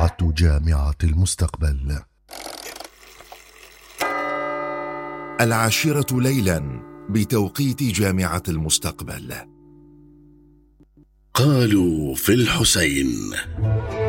إذاعة جامعة المستقبل. 10 ليلا بتوقيت جامعة المستقبل. قالوا في الحسين.